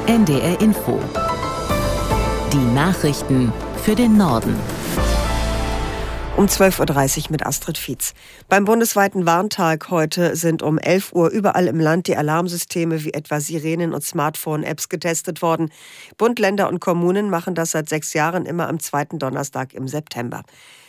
NDR Info. Die Nachrichten für den Norden. Um 12.30 Uhr mit Astrid Fietz. Beim bundesweiten Warntag heute sind um 11 Uhr überall im Land die Alarmsysteme wie etwa Sirenen und Smartphone-Apps getestet worden. Bund, Länder und Kommunen machen das seit 6 Jahren immer am zweiten Donnerstag im September.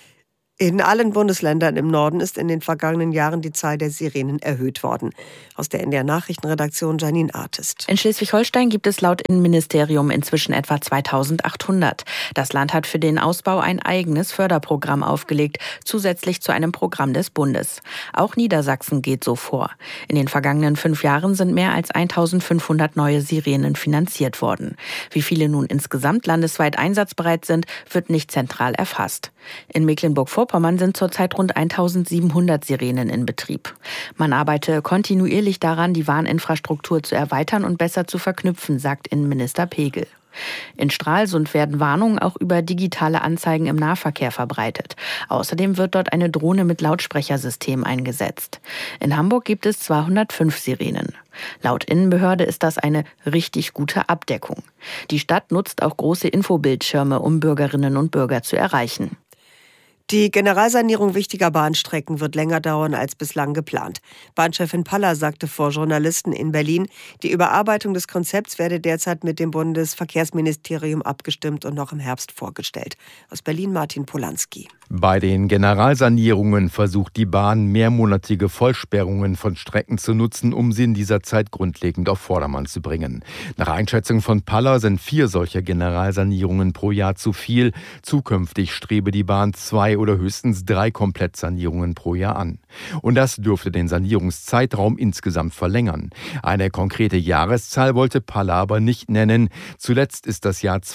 In allen Bundesländern im Norden ist in den vergangenen Jahren die Zahl der Sirenen erhöht worden. Aus der NDR Nachrichtenredaktion Janine Artist. In Schleswig-Holstein gibt es laut Innenministerium inzwischen etwa 2800. Das Land hat für den Ausbau ein eigenes Förderprogramm aufgelegt, zusätzlich zu einem Programm des Bundes. Auch Niedersachsen geht so vor. In den vergangenen 5 Jahren sind mehr als 1500 neue Sirenen finanziert worden. Wie viele nun insgesamt landesweit einsatzbereit sind, wird nicht zentral erfasst. In Mecklenburg-Vorpommern sind zurzeit rund 1700 Sirenen in Betrieb. Man arbeite kontinuierlich daran, die Warninfrastruktur zu erweitern und besser zu verknüpfen, sagt Innenminister Pegel. In Stralsund werden Warnungen auch über digitale Anzeigen im Nahverkehr verbreitet. Außerdem wird dort eine Drohne mit Lautsprechersystem eingesetzt. In Hamburg gibt es 205 Sirenen. Laut Innenbehörde ist das eine richtig gute Abdeckung. Die Stadt nutzt auch große Infobildschirme, um Bürgerinnen und Bürger zu erreichen. Die Generalsanierung wichtiger Bahnstrecken wird länger dauern als bislang geplant. Bahnchefin Paller sagte vor Journalisten in Berlin, die Überarbeitung des Konzepts werde derzeit mit dem Bundesverkehrsministerium abgestimmt und noch im Herbst vorgestellt. Aus Berlin Martin Polanski. Bei den Generalsanierungen versucht die Bahn, mehrmonatige Vollsperrungen von Strecken zu nutzen, um sie in dieser Zeit grundlegend auf Vordermann zu bringen. Nach Einschätzung von Paller sind 4 solcher Generalsanierungen pro Jahr zu viel. Zukünftig strebe die Bahn 2 oder höchstens 3 Komplettsanierungen pro Jahr an. Und das dürfte den Sanierungszeitraum insgesamt verlängern. Eine konkrete Jahreszahl wollte Paller aber nicht nennen. Zuletzt ist das Jahr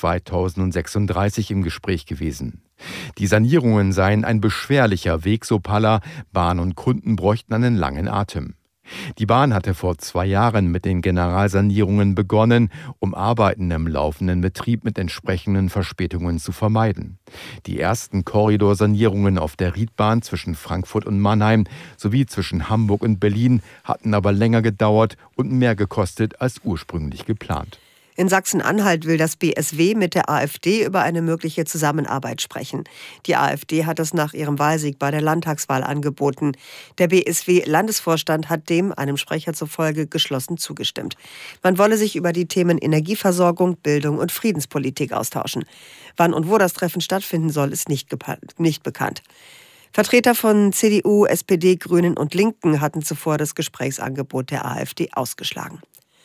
2036 im Gespräch gewesen. Die Sanierungen seien ein beschwerlicher Weg, so Paller. Bahn und Kunden bräuchten einen langen Atem. Die Bahn hatte vor 2 Jahren mit den Generalsanierungen begonnen, um Arbeiten im laufenden Betrieb mit entsprechenden Verspätungen zu vermeiden. Die ersten Korridorsanierungen auf der Riedbahn zwischen Frankfurt und Mannheim sowie zwischen Hamburg und Berlin hatten aber länger gedauert und mehr gekostet als ursprünglich geplant. In Sachsen-Anhalt will das BSW mit der AfD über eine mögliche Zusammenarbeit sprechen. Die AfD hat es nach ihrem Wahlsieg bei der Landtagswahl angeboten. Der BSW-Landesvorstand hat dem, einem Sprecher zufolge, geschlossen zugestimmt. Man wolle sich über die Themen Energieversorgung, Bildung und Friedenspolitik austauschen. Wann und wo das Treffen stattfinden soll, ist nicht bekannt. Vertreter von CDU, SPD, Grünen und Linken hatten zuvor das Gesprächsangebot der AfD ausgeschlagen.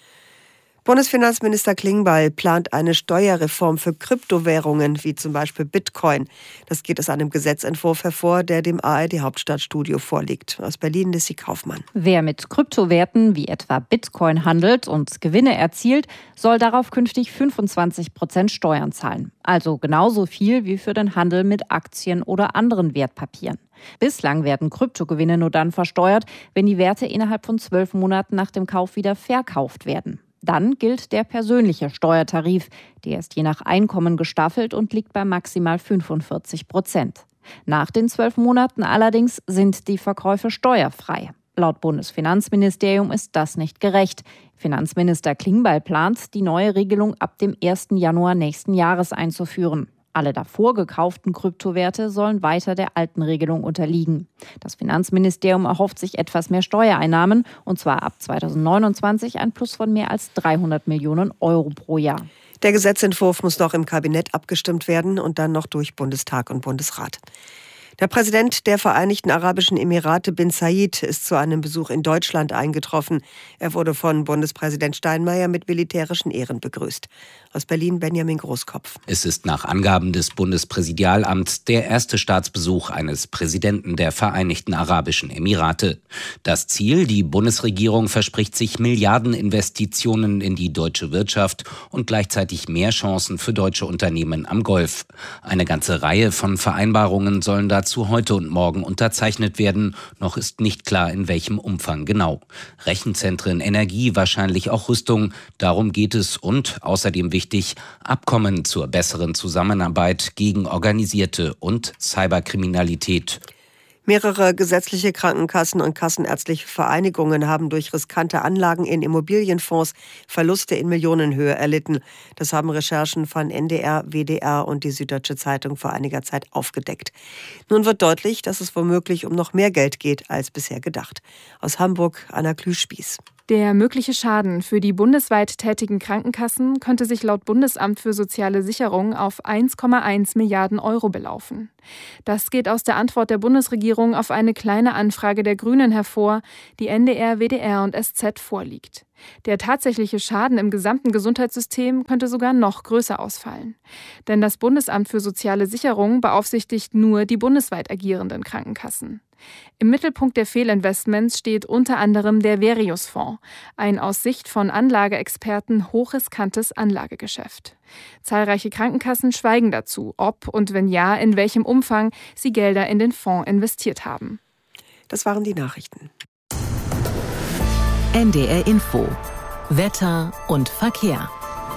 Bundesfinanzminister Klingbeil plant eine Steuerreform für Kryptowährungen, wie zum Beispiel Bitcoin. Das geht aus einem Gesetzentwurf hervor, der dem ARD-Hauptstadtstudio vorliegt. Aus Berlin Lissy Kaufmann. Wer mit Kryptowerten wie etwa Bitcoin handelt und Gewinne erzielt, soll darauf künftig 25% Steuern zahlen. Also genauso viel wie für den Handel mit Aktien oder anderen Wertpapieren. Bislang werden Kryptogewinne nur dann versteuert, wenn die Werte innerhalb von 12 Monaten nach dem Kauf wieder verkauft werden. Dann gilt der persönliche Steuertarif. Der ist je nach Einkommen gestaffelt und liegt bei maximal 45%. Nach den 12 Monaten allerdings sind die Verkäufe steuerfrei. Laut Bundesfinanzministerium ist das nicht gerecht. Finanzminister Klingbeil plant, die neue Regelung ab dem 1. Januar nächsten Jahres einzuführen. Alle davor gekauften Kryptowerte sollen weiter der alten Regelung unterliegen. Das Finanzministerium erhofft sich etwas mehr Steuereinnahmen, und zwar ab 2029 ein Plus von mehr als 300 Millionen Euro pro Jahr. Der Gesetzentwurf muss noch im Kabinett abgestimmt werden und dann noch durch Bundestag und Bundesrat. Der Präsident der Vereinigten Arabischen Emirate bin Zayed ist zu einem Besuch in Deutschland eingetroffen. Er wurde von Bundespräsident Steinmeier mit militärischen Ehren begrüßt. Aus Berlin Benjamin Großkopf. Es ist nach Angaben des Bundespräsidialamts der erste Staatsbesuch eines Präsidenten der Vereinigten Arabischen Emirate. Das Ziel: die Bundesregierung verspricht sich Milliardeninvestitionen in die deutsche Wirtschaft und gleichzeitig mehr Chancen für deutsche Unternehmen am Golf. Eine ganze Reihe von Vereinbarungen sollen dazu heute und morgen unterzeichnet werden. Noch ist nicht klar, in welchem Umfang genau. Rechenzentren, Energie, wahrscheinlich auch Rüstung. Darum geht es und außerdem wichtig, Abkommen zur besseren Zusammenarbeit gegen organisierte und Cyberkriminalität. Mehrere gesetzliche Krankenkassen und kassenärztliche Vereinigungen haben durch riskante Anlagen in Immobilienfonds Verluste in Millionenhöhe erlitten. Das haben Recherchen von NDR, WDR und die Süddeutsche Zeitung vor einiger Zeit aufgedeckt. Nun wird deutlich, dass es womöglich um noch mehr Geld geht als bisher gedacht. Aus Hamburg, Anna Klüspieß. Der mögliche Schaden für die bundesweit tätigen Krankenkassen könnte sich laut Bundesamt für soziale Sicherung auf 1,1 Milliarden Euro belaufen. Das geht aus der Antwort der Bundesregierung auf eine kleine Anfrage der Grünen hervor, die NDR, WDR und SZ vorliegt. Der tatsächliche Schaden im gesamten Gesundheitssystem könnte sogar noch größer ausfallen. Denn das Bundesamt für soziale Sicherung beaufsichtigt nur die bundesweit agierenden Krankenkassen. Im Mittelpunkt der Fehlinvestments steht unter anderem der Verius-Fonds, ein aus Sicht von Anlageexperten hochriskantes Anlagegeschäft. Zahlreiche Krankenkassen schweigen dazu, ob und wenn ja, in welchem Umfang sie Gelder in den Fonds investiert haben. Das waren die Nachrichten. NDR Info. Wetter und Verkehr.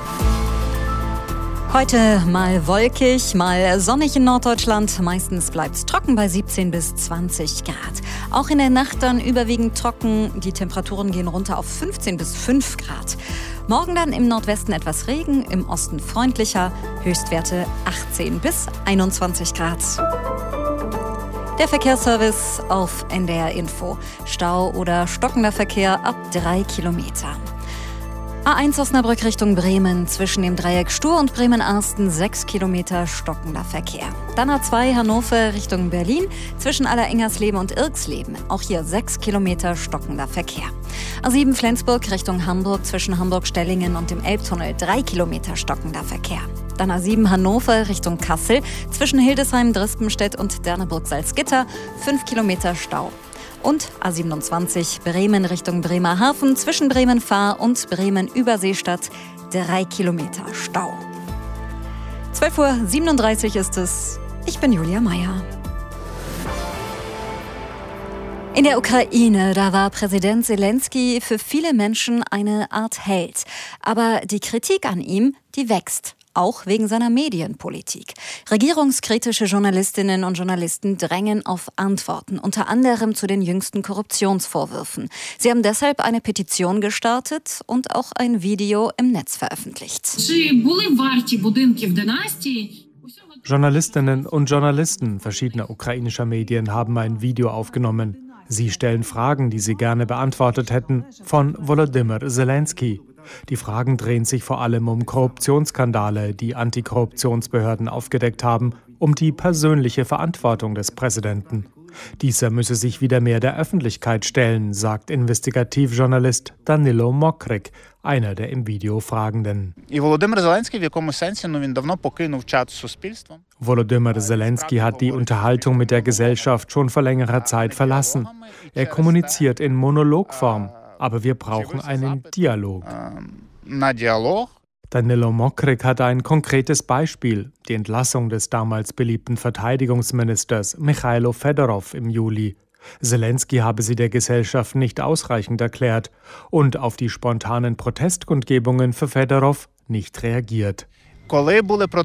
Heute mal wolkig, mal sonnig in Norddeutschland. Meistens bleibt es trocken bei 17 bis 20 Grad. Auch in der Nacht dann überwiegend trocken. Die Temperaturen gehen runter auf 15 bis 5 Grad. Morgen dann im Nordwesten etwas Regen, im Osten freundlicher. Höchstwerte 18 bis 21 Grad. Der Verkehrsservice auf NDR Info. Stau oder stockender Verkehr ab 3 Kilometer. A1 Osnabrück Richtung Bremen, zwischen dem Dreieck Stur und Bremen-Arsten 6 Kilometer stockender Verkehr. Dann A2 Hannover Richtung Berlin, zwischen Allerengersleben und Irksleben. Auch hier 6 Kilometer stockender Verkehr. A7 Flensburg Richtung Hamburg, zwischen Hamburg-Stellingen und dem Elbtunnel 3 Kilometer stockender Verkehr. Dann A7 Hannover Richtung Kassel, zwischen Hildesheim, Drispenstedt und Derneburg-Salzgitter 5 Kilometer Stau. Und A27 Bremen Richtung Bremerhaven, zwischen Bremen-Fahr und Bremen-Überseestadt 3 Kilometer Stau. 12:37 Uhr ist es. Ich bin Julia Meyer. In der Ukraine, da war Präsident Selenskyj für viele Menschen eine Art Held. Aber die Kritik an ihm, die wächst. Auch wegen seiner Medienpolitik. Regierungskritische Journalistinnen und Journalisten drängen auf Antworten, unter anderem zu den jüngsten Korruptionsvorwürfen. Sie haben deshalb eine Petition gestartet und auch ein Video im Netz veröffentlicht. Journalistinnen und Journalisten verschiedener ukrainischer Medien haben ein Video aufgenommen. Sie stellen Fragen, die sie gerne beantwortet hätten, von Volodymyr Selenskyj. Die Fragen drehen sich vor allem um Korruptionsskandale, die Antikorruptionsbehörden aufgedeckt haben, um die persönliche Verantwortung des Präsidenten. Dieser müsse sich wieder mehr der Öffentlichkeit stellen, sagt Investigativjournalist Danilo Mokryk, einer der im Video Fragenden. Volodymyr Selenskyj hat die Unterhaltung mit der Gesellschaft schon vor längerer Zeit verlassen. Er kommuniziert in Monologform. Aber wir brauchen einen Dialog. Danilo Mokryk hat ein konkretes Beispiel, die Entlassung des damals beliebten Verteidigungsministers Michailo Fedorov im Juli. Selenskyj habe sie der Gesellschaft nicht ausreichend erklärt und auf die spontanen Protestkundgebungen für Fedorov nicht reagiert. Er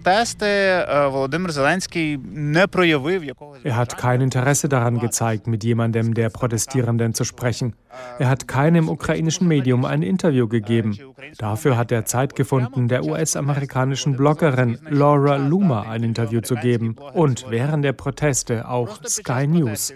hat kein Interesse daran gezeigt, mit jemandem der Protestierenden zu sprechen. Er hat keinem ukrainischen Medium ein Interview gegeben. Dafür hat er Zeit gefunden, der US-amerikanischen Bloggerin Laura Loomer ein Interview zu geben und während der Proteste auch Sky News.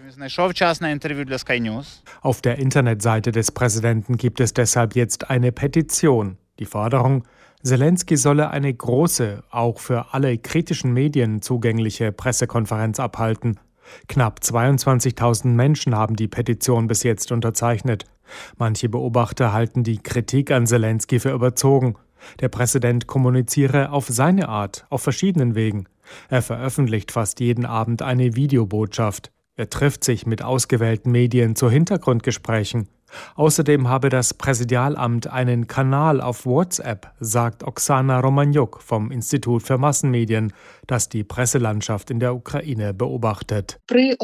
Auf der Internetseite des Präsidenten gibt es deshalb jetzt eine Petition. Die Forderung: Selenskyj solle eine große, auch für alle kritischen Medien zugängliche Pressekonferenz abhalten. Knapp 22.000 Menschen haben die Petition bis jetzt unterzeichnet. Manche Beobachter halten die Kritik an Selenskyj für überzogen. Der Präsident kommuniziere auf seine Art, auf verschiedenen Wegen. Er veröffentlicht fast jeden Abend eine Videobotschaft. Er trifft sich mit ausgewählten Medien zu Hintergrundgesprächen. Außerdem habe das Präsidialamt einen Kanal auf WhatsApp, sagt Oksana Romaniuk vom Institut für Massenmedien, das die Presselandschaft in der Ukraine beobachtet.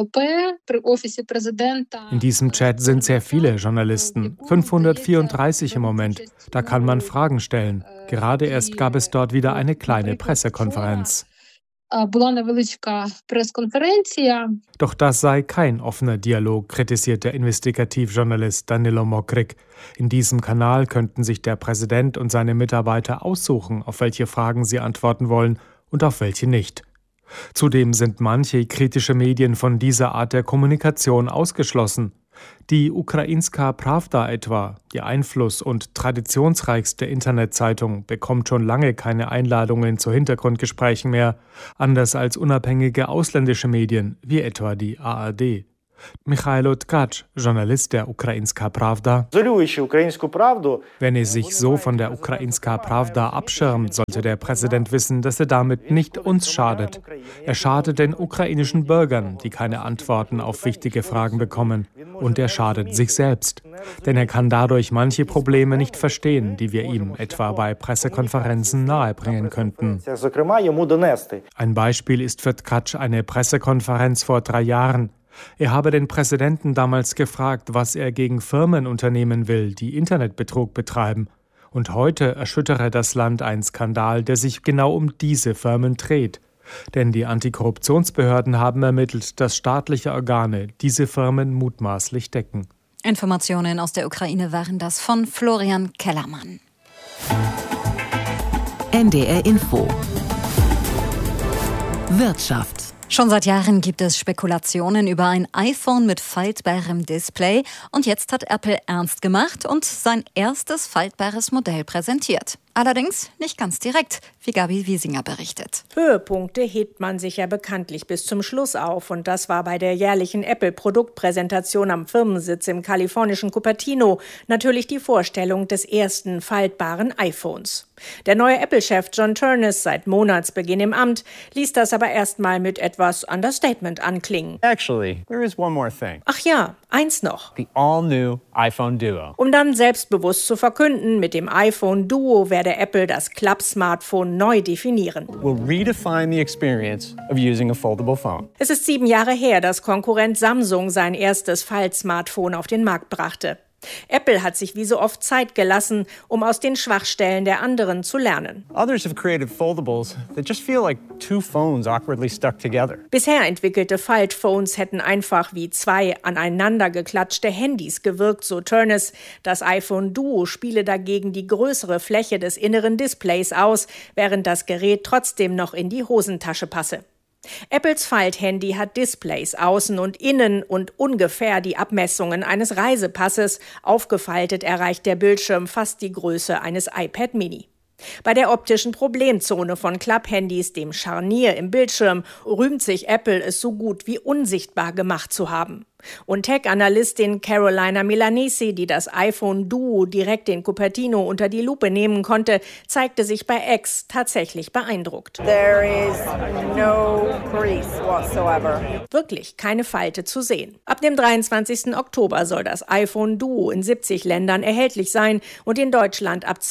In diesem Chat sind sehr viele Journalisten, 534 im Moment. Da kann man Fragen stellen. Gerade erst gab es dort wieder eine kleine Pressekonferenz. Doch das sei kein offener Dialog, kritisiert der Investigativjournalist Danilo Mokric. In diesem Kanal könnten sich der Präsident und seine Mitarbeiter aussuchen, auf welche Fragen sie antworten wollen und auf welche nicht. Zudem sind manche kritische Medien von dieser Art der Kommunikation ausgeschlossen. Die Ukrainska Pravda etwa, die einfluss- und traditionsreichste Internetzeitung, bekommt schon lange keine Einladungen zu Hintergrundgesprächen mehr, anders als unabhängige ausländische Medien, wie etwa die ARD. Michailo Tkacz, Journalist der Ukrainska Pravda. Wenn er sich so von der Ukrainska Pravda abschirmt, sollte der Präsident wissen, dass er damit nicht uns schadet. Er schadet den ukrainischen Bürgern, die keine Antworten auf wichtige Fragen bekommen. Und er schadet sich selbst. Denn er kann dadurch manche Probleme nicht verstehen, die wir ihm etwa bei Pressekonferenzen nahebringen könnten. Ein Beispiel ist für Tkacz eine Pressekonferenz vor 3 Jahren. Er habe den Präsidenten damals gefragt, was er gegen Firmen unternehmen will, die Internetbetrug betreiben. Und heute erschüttere das Land ein Skandal, der sich genau um diese Firmen dreht. Denn die Antikorruptionsbehörden haben ermittelt, dass staatliche Organe diese Firmen mutmaßlich decken. Informationen aus der Ukraine waren das von Florian Kellermann. NDR Info. Wirtschaft. Schon seit Jahren gibt es Spekulationen über ein iPhone mit faltbarem Display. Und jetzt hat Apple ernst gemacht und sein erstes faltbares Modell präsentiert. Allerdings nicht ganz direkt, wie Gabi Wiesinger berichtet. Höhepunkte hebt man sich ja bekanntlich bis zum Schluss auf. Und das war bei der jährlichen Apple-Produktpräsentation am Firmensitz im kalifornischen Cupertino natürlich die Vorstellung des ersten faltbaren iPhones. Der neue Apple-Chef John Ternus, seit Monatsbeginn im Amt, ließ das aber erstmal mit etwas Understatement anklingen. Actually, there is one more thing. Ach ja, eins noch. The all-new iPhone Duo. Um dann selbstbewusst zu verkünden, mit dem iPhone Duo werde Apple das Klapp-Smartphone neu definieren. We'll redefine the experience of using a foldable phone. Es ist 7 Jahre her, dass Konkurrent Samsung sein erstes Faltsmartphone auf den Markt brachte. Apple hat sich wie so oft Zeit gelassen, um aus den Schwachstellen der anderen zu lernen. Others have created foldables that just feel like 2 phones awkwardly stuck together. Bisher entwickelte Faltphones hätten einfach wie 2 aneinander geklatschte Handys gewirkt, so Ternus. Das iPhone Duo spiele dagegen die größere Fläche des inneren Displays aus, während das Gerät trotzdem noch in die Hosentasche passe. Apples Falthandy hat Displays außen und innen und ungefähr die Abmessungen eines Reisepasses. Aufgefaltet erreicht der Bildschirm fast die Größe eines iPad Mini. Bei der optischen Problemzone von Klapphandys, dem Scharnier im Bildschirm, rühmt sich Apple, es so gut wie unsichtbar gemacht zu haben. Und Tech-Analystin Carolina Milanesi, die das iPhone Duo direkt in Cupertino unter die Lupe nehmen konnte, zeigte sich bei X tatsächlich beeindruckt. There is no crease whatsoever. Wirklich keine Falte zu sehen. Ab dem 23. Oktober soll das iPhone Duo in 70 Ländern erhältlich sein und in Deutschland ab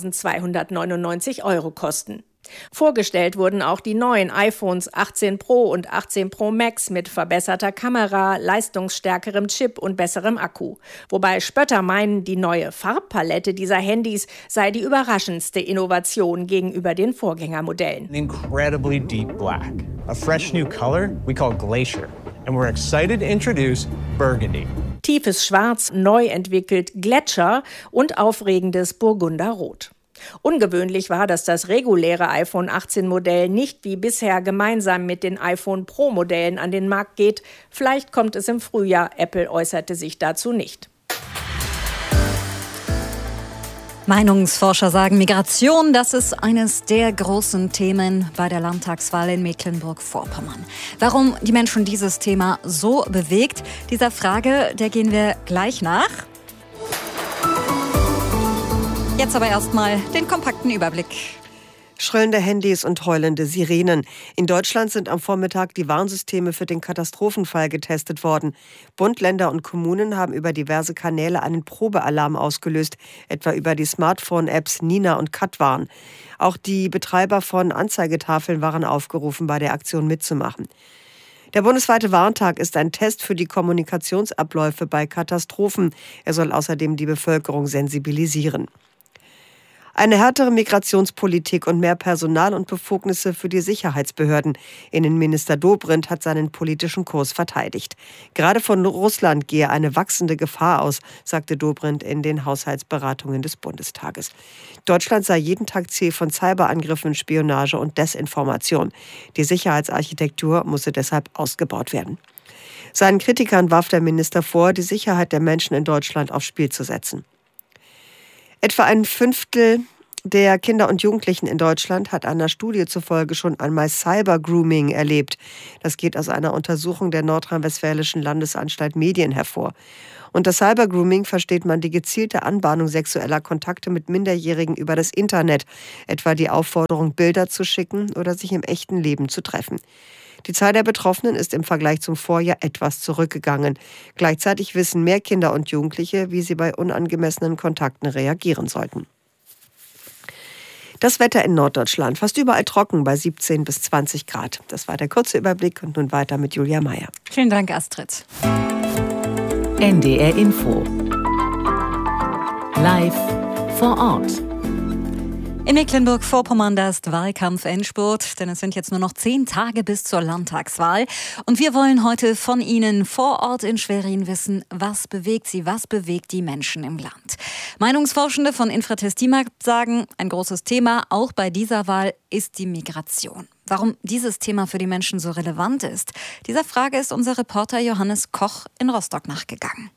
2.299 € kosten. Vorgestellt wurden auch die neuen iPhones 18 Pro und 18 Pro Max mit verbesserter Kamera, leistungsstärkerem Chip und besserem Akku. Wobei Spötter meinen, die neue Farbpalette dieser Handys sei die überraschendste Innovation gegenüber den Vorgängermodellen. Incredibly deep black. A fresh new color we call Glacier. And we're excited to introduce Burgundy. Tiefes Schwarz, neu entwickelt Gletscher und aufregendes Burgunderrot. Ungewöhnlich war, dass das reguläre iPhone 18 Modell nicht wie bisher gemeinsam mit den iPhone Pro Modellen an den Markt geht. Vielleicht kommt es im Frühjahr. Apple äußerte sich dazu nicht. Meinungsforscher sagen, Migration, das ist eines der großen Themen bei der Landtagswahl in Mecklenburg-Vorpommern. Warum die Menschen dieses Thema so bewegt, dieser Frage, der gehen wir gleich nach. Jetzt aber erstmal den kompakten Überblick. Schrillende Handys und heulende Sirenen. In Deutschland sind am Vormittag die Warnsysteme für den Katastrophenfall getestet worden. Bund, Länder und Kommunen haben über diverse Kanäle einen Probealarm ausgelöst, etwa über die Smartphone-Apps Nina und Katwarn. Auch die Betreiber von Anzeigetafeln waren aufgerufen, bei der Aktion mitzumachen. Der bundesweite Warntag ist ein Test für die Kommunikationsabläufe bei Katastrophen. Er soll außerdem die Bevölkerung sensibilisieren. Eine härtere Migrationspolitik und mehr Personal und Befugnisse für die Sicherheitsbehörden. Innenminister Dobrindt hat seinen politischen Kurs verteidigt. Gerade von Russland gehe eine wachsende Gefahr aus, sagte Dobrindt in den Haushaltsberatungen des Bundestages. Deutschland sei jeden Tag Ziel von Cyberangriffen, Spionage und Desinformation. Die Sicherheitsarchitektur müsse deshalb ausgebaut werden. Seinen Kritikern warf der Minister vor, die Sicherheit der Menschen in Deutschland aufs Spiel zu setzen. Etwa ein Fünftel der Kinder und Jugendlichen in Deutschland hat einer Studie zufolge schon einmal Cyber-Grooming erlebt. Das geht aus einer Untersuchung der Nordrhein-Westfälischen Landesanstalt Medien hervor. Unter Cyber-Grooming versteht man die gezielte Anbahnung sexueller Kontakte mit Minderjährigen über das Internet, etwa die Aufforderung, Bilder zu schicken oder sich im echten Leben zu treffen. Die Zahl der Betroffenen ist im Vergleich zum Vorjahr etwas zurückgegangen. Gleichzeitig wissen mehr Kinder und Jugendliche, wie sie bei unangemessenen Kontakten reagieren sollten. Das Wetter in Norddeutschland, fast überall trocken bei 17 bis 20 Grad. Das war der kurze Überblick und nun weiter mit Julia Meyer. Vielen Dank, Astrid. NDR Info. Live vor Ort. In Mecklenburg-Vorpommern, da ist Wahlkampf-Endspurt, denn es sind jetzt nur noch 10 Tage bis zur Landtagswahl. Und wir wollen heute von Ihnen vor Ort in Schwerin wissen, was bewegt Sie, was bewegt die Menschen im Land. Meinungsforschende von Infratest DIMAP sagen, ein großes Thema auch bei dieser Wahl ist die Migration. Warum dieses Thema für die Menschen so relevant ist, dieser Frage ist unser Reporter Johannes Koch in Rostock nachgegangen.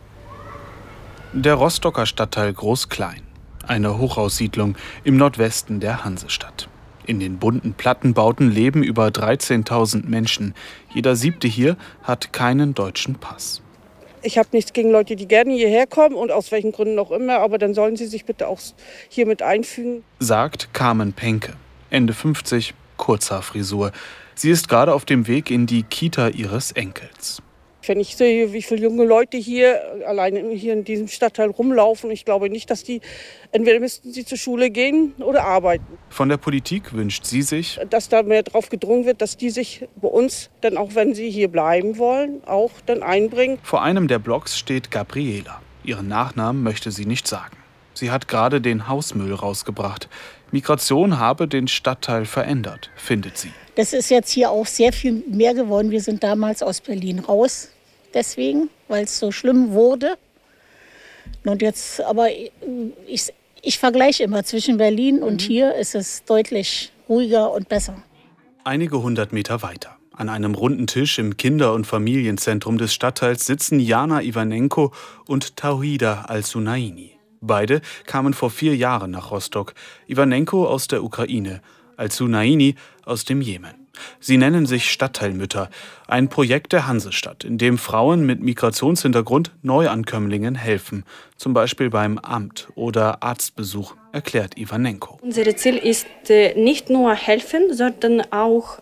Der Rostocker Stadtteil Groß-Klein. Eine Hochhaussiedlung im Nordwesten der Hansestadt. In den bunten Plattenbauten leben über 13.000 Menschen. Jeder 7. hier hat keinen deutschen Pass. Ich habe nichts gegen Leute, die gerne hierher kommen und aus welchen Gründen auch immer, aber dann sollen sie sich bitte auch hier mit einfügen. Sagt Carmen Penke, Ende 50, Kurzhaarfrisur. Sie ist gerade auf dem Weg in die Kita ihres Enkels. Wenn ich sehe, wie viele junge Leute hier alleine hier in diesem Stadtteil rumlaufen, ich glaube nicht, dass die, entweder müssten sie zur Schule gehen oder arbeiten. Von der Politik wünscht sie sich, dass da mehr drauf gedrungen wird, dass die sich bei uns, dann auch wenn sie hier bleiben wollen, auch dann einbringen. Vor einem der Blocks steht Gabriela. Ihren Nachnamen möchte sie nicht sagen. Sie hat gerade den Hausmüll rausgebracht. Migration habe den Stadtteil verändert, findet sie. Das ist jetzt hier auch sehr viel mehr geworden. Wir sind damals aus Berlin raus, deswegen, weil es so schlimm wurde. Und jetzt, aber ich vergleiche immer zwischen Berlin und hier ist es deutlich ruhiger und besser. Einige 100 Meter weiter. An einem runden Tisch im Kinder- und Familienzentrum des Stadtteils sitzen Jana Ivanenko und Tauhida Al-Sunaini. Beide kamen vor 4 Jahren nach Rostock. Ivanenko aus der Ukraine, Al-Sunaini aus dem Jemen. Sie nennen sich Stadtteilmütter, ein Projekt der Hansestadt, in dem Frauen mit Migrationshintergrund Neuankömmlingen helfen, zum Beispiel beim Amt oder Arztbesuch, erklärt Ivanenko. Unser Ziel ist nicht nur helfen, sondern auch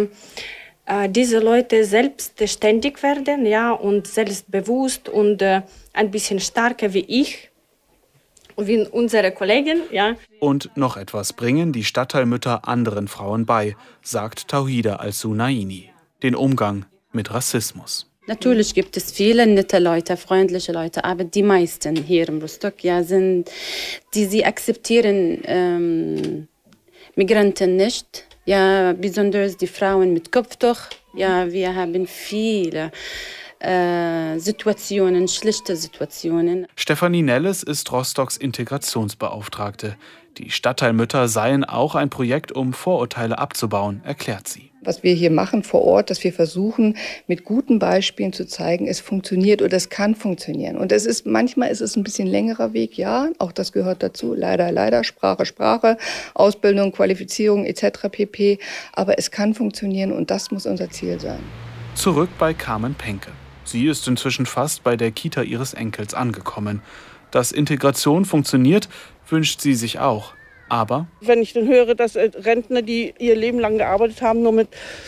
diese Leute selbstständig werden, ja, und selbstbewusst und ein bisschen stärker wie ich. Wie unsere Kollegen, ja. Und noch etwas bringen die Stadtteilmütter anderen Frauen bei, sagt Tauhida Al-Sunaini. Den Umgang mit Rassismus. Natürlich gibt es viele nette Leute, freundliche Leute, aber die meisten hier in Rostock ja, sie akzeptieren Migranten nicht. Ja, besonders die Frauen mit Kopftuch. Ja, wir haben viele Situationen, schlichte Situationen. Stefanie Nelles ist Rostocks Integrationsbeauftragte. Die Stadtteilmütter seien auch ein Projekt, um Vorurteile abzubauen, erklärt sie. Was wir hier machen vor Ort, dass wir versuchen, mit guten Beispielen zu zeigen, es funktioniert oder es kann funktionieren. Und manchmal ist es ein bisschen längerer Weg, ja, auch das gehört dazu. Leider, Sprache, Ausbildung, Qualifizierung etc. pp. Aber es kann funktionieren und das muss unser Ziel sein. Zurück bei Carmen Penke. Sie ist inzwischen fast bei der Kita ihres Enkels angekommen. Dass Integration funktioniert, wünscht sie sich auch. Aber wenn ich dann höre, dass Rentner, die ihr Leben lang gearbeitet haben, nur mit,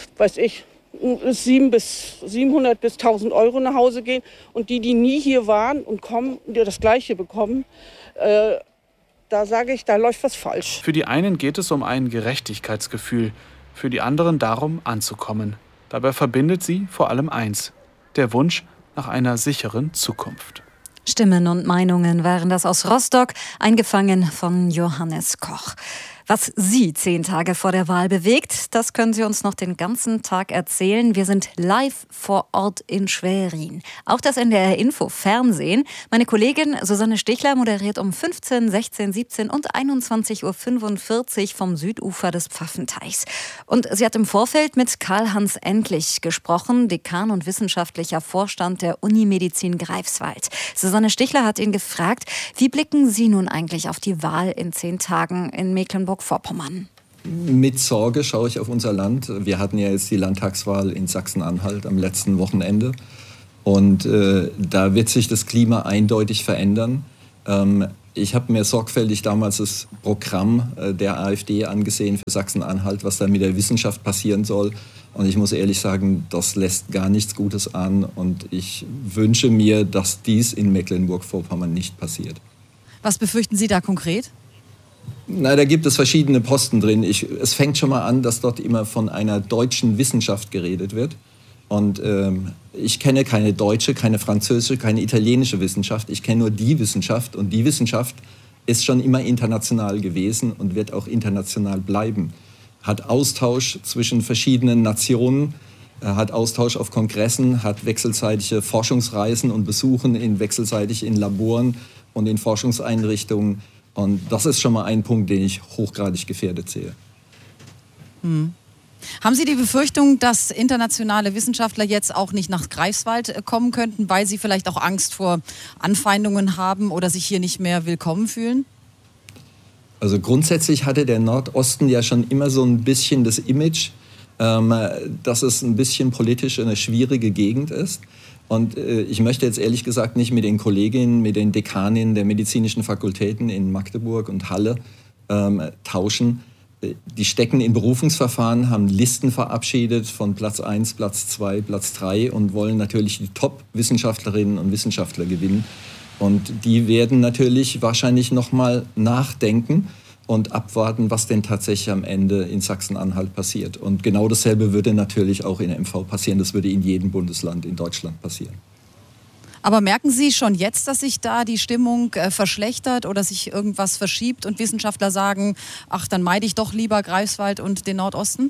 700 bis 1.000 Euro nach Hause gehen und die nie hier waren und kommen und das Gleiche bekommen, da sage ich, da läuft was falsch. Für die einen geht es um ein Gerechtigkeitsgefühl, für die anderen darum, anzukommen. Dabei verbindet sie vor allem eins: der Wunsch nach einer sicheren Zukunft. Stimmen und Meinungen waren das aus Rostock, eingefangen von Johannes Koch. Was Sie 10 Tage vor der Wahl bewegt, das können Sie uns noch den ganzen Tag erzählen. Wir sind live vor Ort in Schwerin. Auch das NDR Info Fernsehen. Meine Kollegin Susanne Stichler moderiert um 15, 16, 17 und 21.45 Uhr vom Südufer des Pfaffenteichs. Und sie hat im Vorfeld mit Karl-Hans Endlich gesprochen, Dekan und wissenschaftlicher Vorstand der Unimedizin Greifswald. Susanne Stichler hat ihn gefragt, wie blicken Sie nun eigentlich auf die Wahl in 10 Tagen in Mecklenburg-Vorpommern? Mit Sorge schaue ich auf unser Land. Wir hatten ja jetzt die Landtagswahl in Sachsen-Anhalt am letzten Wochenende. Und da wird sich das Klima eindeutig verändern. Ich habe mir sorgfältig damals das Programm der AfD angesehen für Sachsen-Anhalt, was da mit der Wissenschaft passieren soll. Und ich muss ehrlich sagen, das lässt gar nichts Gutes an. Und ich wünsche mir, dass dies in Mecklenburg-Vorpommern nicht passiert. Was befürchten Sie da konkret? Na, da gibt es verschiedene Posten drin. Es fängt schon mal an, dass dort immer von einer deutschen Wissenschaft geredet wird. Und ich kenne keine deutsche, keine französische, keine italienische Wissenschaft. Ich kenne nur die Wissenschaft. Und die Wissenschaft ist schon immer international gewesen und wird auch international bleiben. Hat Austausch zwischen verschiedenen Nationen, hat Austausch auf Kongressen, hat wechselseitige Forschungsreisen und Besuchen wechselseitig in Laboren und in Forschungseinrichtungen. Und das ist schon mal ein Punkt, den ich hochgradig gefährdet sehe. Haben Sie die Befürchtung, dass internationale Wissenschaftler jetzt auch nicht nach Greifswald kommen könnten, weil sie vielleicht auch Angst vor Anfeindungen haben oder sich hier nicht mehr willkommen fühlen? Also grundsätzlich hatte der Nordosten ja schon immer so ein bisschen das Image, dass es ein bisschen politisch eine schwierige Gegend ist. Und ich möchte jetzt ehrlich gesagt nicht mit den Kolleginnen, mit den Dekaninnen der medizinischen Fakultäten in Magdeburg und Halle tauschen. Die stecken in Berufungsverfahren, haben Listen verabschiedet von Platz 1, Platz 2, Platz 3 und wollen natürlich die Top-Wissenschaftlerinnen und Wissenschaftler gewinnen. Und die werden natürlich wahrscheinlich noch mal nachdenken und abwarten, was denn tatsächlich am Ende in Sachsen-Anhalt passiert. Und genau dasselbe würde natürlich auch in der MV passieren. Das würde in jedem Bundesland in Deutschland passieren. Aber merken Sie schon jetzt, dass sich da die Stimmung verschlechtert oder sich irgendwas verschiebt und Wissenschaftler sagen, ach, dann meide ich doch lieber Greifswald und den Nordosten?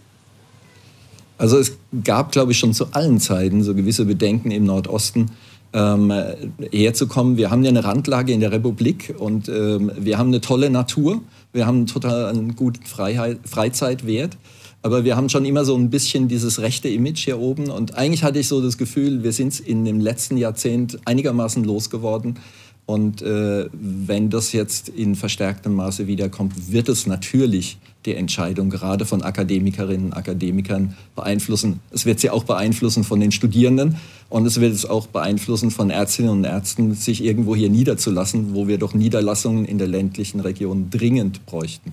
Also es gab, glaube ich, schon zu allen Zeiten so gewisse Bedenken im Nordosten, herzukommen. Wir haben ja eine Randlage in der Republik und wir haben eine tolle Natur. Wir haben einen guten Freizeitwert. Aber wir haben schon immer so ein bisschen dieses rechte Image hier oben. Und eigentlich hatte ich so das Gefühl, wir sind es in dem letzten Jahrzehnt einigermaßen losgeworden. Und wenn das jetzt in verstärktem Maße wiederkommt, wird es natürlich die Entscheidung gerade von Akademikerinnen und Akademikern beeinflussen. Es wird sie auch beeinflussen von den Studierenden und es wird es auch beeinflussen von Ärztinnen und Ärzten, sich irgendwo hier niederzulassen, wo wir doch Niederlassungen in der ländlichen Region dringend bräuchten.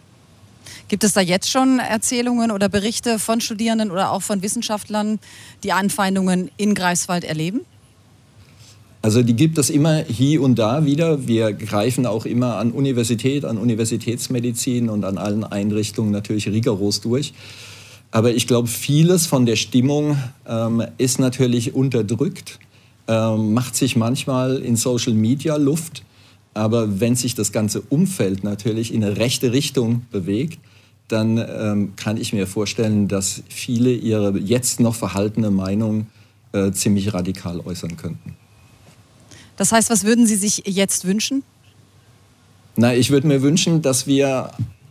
Gibt es da jetzt schon Erzählungen oder Berichte von Studierenden oder auch von Wissenschaftlern, die Anfeindungen in Greifswald erleben? Also die gibt es immer hier und da wieder. Wir greifen auch immer an Universität, an Universitätsmedizin und an allen Einrichtungen natürlich rigoros durch. Aber ich glaube, vieles von der Stimmung ist natürlich unterdrückt, macht sich manchmal in Social Media Luft. Aber wenn sich das ganze Umfeld natürlich in eine rechte Richtung bewegt, dann kann ich mir vorstellen, dass viele ihre jetzt noch verhaltene Meinung ziemlich radikal äußern könnten. Das heißt, was würden Sie sich jetzt wünschen? Na, ich würde mir wünschen, dass wir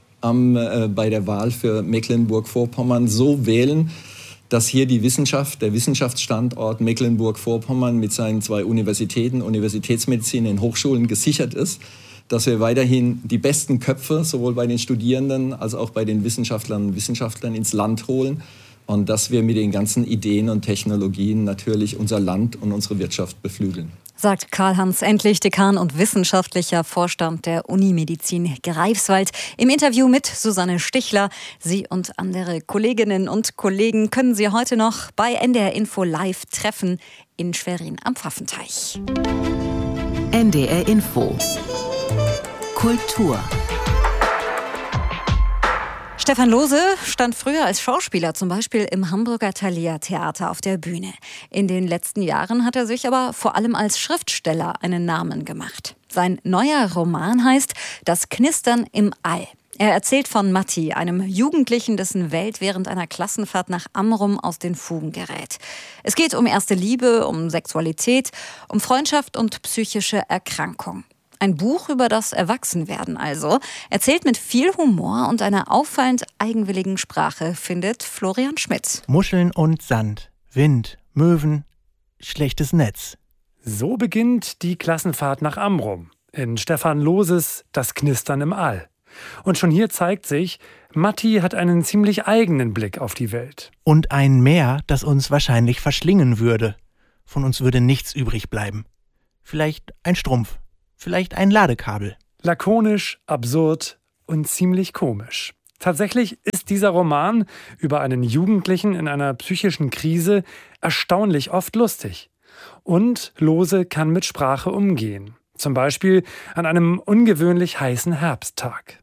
bei der Wahl für Mecklenburg-Vorpommern so wählen, dass hier die Wissenschaft, der Wissenschaftsstandort Mecklenburg-Vorpommern mit seinen 2 Universitäten, Universitätsmedizin in Hochschulen gesichert ist, dass wir weiterhin die besten Köpfe sowohl bei den Studierenden als auch bei den Wissenschaftlern und Wissenschaftlern ins Land holen und dass wir mit den ganzen Ideen und Technologien natürlich unser Land und unsere Wirtschaft beflügeln. Sagt Karl-Hans Endlich, Dekan und wissenschaftlicher Vorstand der Unimedizin Greifswald. Im Interview mit Susanne Stichler. Sie und andere Kolleginnen und Kollegen können Sie heute noch bei NDR Info live treffen in Schwerin am Pfaffenteich. NDR Info Kultur. Stefan Lohse stand früher als Schauspieler zum Beispiel im Hamburger Thalia Theater auf der Bühne. In den letzten Jahren hat er sich aber vor allem als Schriftsteller einen Namen gemacht. Sein neuer Roman heißt »Das Knistern im All«. Er erzählt von Matti, einem Jugendlichen, dessen Welt während einer Klassenfahrt nach Amrum aus den Fugen gerät. Es geht um erste Liebe, um Sexualität, um Freundschaft und psychische Erkrankung. Ein Buch über das Erwachsenwerden also, erzählt mit viel Humor und einer auffallend eigenwilligen Sprache, findet Florian Schmidt. Muscheln und Sand, Wind, Möwen, schlechtes Netz. So beginnt die Klassenfahrt nach Amrum in Stefan Lohses »Das Knistern im All«. Und schon hier zeigt sich, Matti hat einen ziemlich eigenen Blick auf die Welt. Und ein Meer, das uns wahrscheinlich verschlingen würde. Von uns würde nichts übrig bleiben. Vielleicht ein Strumpf. Vielleicht ein Ladekabel. Lakonisch, absurd und ziemlich komisch. Tatsächlich ist dieser Roman über einen Jugendlichen in einer psychischen Krise erstaunlich oft lustig. Und Lohse kann mit Sprache umgehen. Zum Beispiel an einem ungewöhnlich heißen Herbsttag.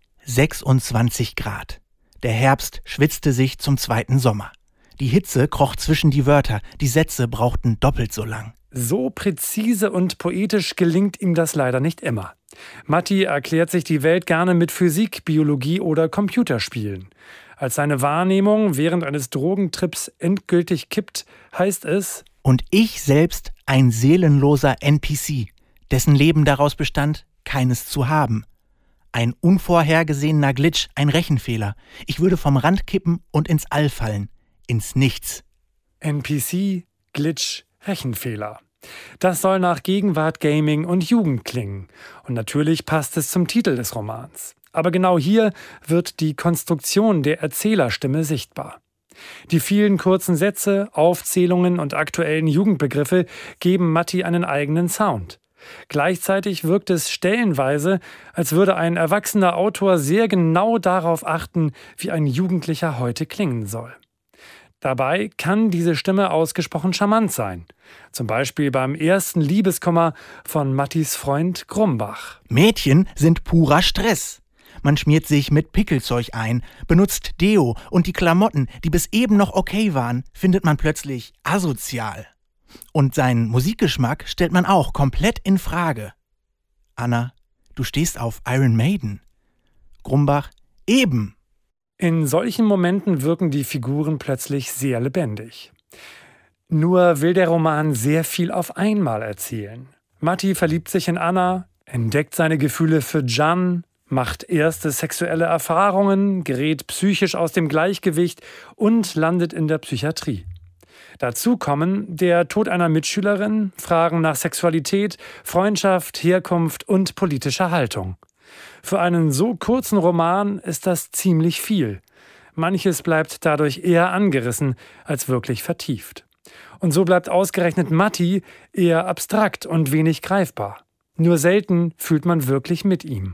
26 Grad. Der Herbst schwitzte sich zum zweiten Sommer. Die Hitze kroch zwischen die Wörter, die Sätze brauchten doppelt so lang. So präzise und poetisch gelingt ihm das leider nicht immer. Matti erklärt sich die Welt gerne mit Physik, Biologie oder Computerspielen. Als seine Wahrnehmung während eines Drogentrips endgültig kippt, heißt es: Und ich selbst ein seelenloser NPC, dessen Leben daraus bestand, keines zu haben. Ein unvorhergesehener Glitch, ein Rechenfehler. Ich würde vom Rand kippen und ins All fallen. Ins Nichts. NPC, Glitch, Rechenfehler. Das soll nach Gegenwart, Gaming und Jugend klingen. Und natürlich passt es zum Titel des Romans. Aber genau hier wird die Konstruktion der Erzählerstimme sichtbar. Die vielen kurzen Sätze, Aufzählungen und aktuellen Jugendbegriffe geben Matti einen eigenen Sound. Gleichzeitig wirkt es stellenweise, als würde ein erwachsener Autor sehr genau darauf achten, wie ein Jugendlicher heute klingen soll. Dabei kann diese Stimme ausgesprochen charmant sein. Zum Beispiel beim ersten Liebeskummer von Mattis Freund Grumbach. Mädchen sind purer Stress. Man schmiert sich mit Pickelzeug ein, benutzt Deo und die Klamotten, die bis eben noch okay waren, findet man plötzlich asozial. Und seinen Musikgeschmack stellt man auch komplett in Frage. Anna, du stehst auf Iron Maiden. Grumbach, eben. In solchen Momenten wirken die Figuren plötzlich sehr lebendig. Nur will der Roman sehr viel auf einmal erzählen. Matti verliebt sich in Anna, entdeckt seine Gefühle für Can, macht erste sexuelle Erfahrungen, gerät psychisch aus dem Gleichgewicht und landet in der Psychiatrie. Dazu kommen der Tod einer Mitschülerin, Fragen nach Sexualität, Freundschaft, Herkunft und politischer Haltung. Für einen so kurzen Roman ist das ziemlich viel. Manches bleibt dadurch eher angerissen als wirklich vertieft. Und so bleibt ausgerechnet Matti eher abstrakt und wenig greifbar. Nur selten fühlt man wirklich mit ihm.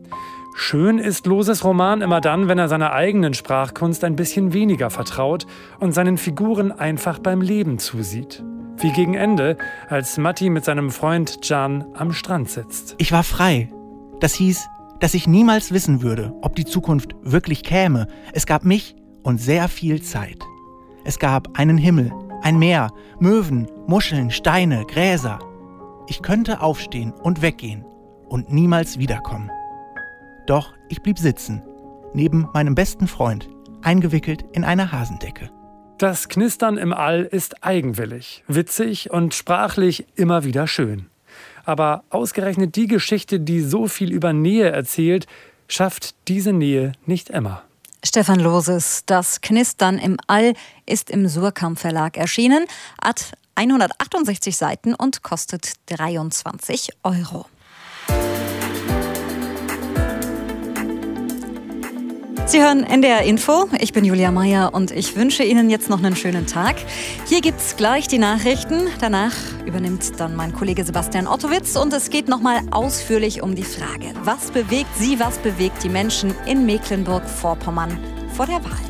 Schön ist Lohses Roman immer dann, wenn er seiner eigenen Sprachkunst ein bisschen weniger vertraut und seinen Figuren einfach beim Leben zusieht. Wie gegen Ende, als Matti mit seinem Freund Can am Strand sitzt. Ich war frei. Das hieß, dass ich niemals wissen würde, ob die Zukunft wirklich käme. Es gab mich und sehr viel Zeit. Es gab einen Himmel, ein Meer, Möwen, Muscheln, Steine, Gräser. Ich könnte aufstehen und weggehen und niemals wiederkommen. Doch ich blieb sitzen, neben meinem besten Freund, eingewickelt in eine Hasendecke. Das Knistern im All ist eigenwillig, witzig und sprachlich immer wieder schön. Aber ausgerechnet die Geschichte, die so viel über Nähe erzählt, schafft diese Nähe nicht immer. Stefan Lohses »Das Knistern im All« ist im Suhrkamp Verlag erschienen, hat 168 Seiten und kostet 23 €. Sie hören NDR Info. Ich bin Julia Meyer und ich wünsche Ihnen jetzt noch einen schönen Tag. Hier gibt's gleich die Nachrichten. Danach übernimmt dann mein Kollege Sebastian Ottowitz und es geht nochmal ausführlich um die Frage: Was bewegt Sie, was bewegt die Menschen in Mecklenburg-Vorpommern vor der Wahl?